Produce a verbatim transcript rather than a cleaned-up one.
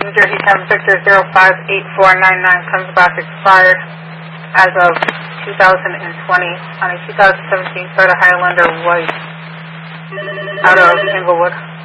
New Jersey ten Victor zero five eight four nine nine comes back expired as of two thousand twenty on a two thousand seventeen Toyota Highlander white out of Inglewood.